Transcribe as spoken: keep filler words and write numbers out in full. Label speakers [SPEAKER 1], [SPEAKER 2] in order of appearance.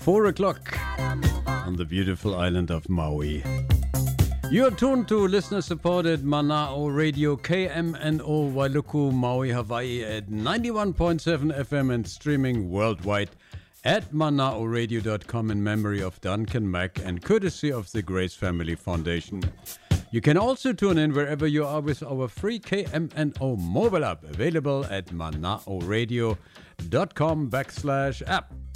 [SPEAKER 1] Four o'clock on the beautiful island of Maui. You're tuned to listener-supported Mana'o Radio K M N O Wailuku, Maui, Hawaii at ninety-one point seven F M and streaming worldwide at mana'o radio dot com in memory of Duncan Mack and courtesy of the Grace Family Foundation. You can also tune in wherever you are with our free K M N O mobile app available at mana'o radio dot com backslash app.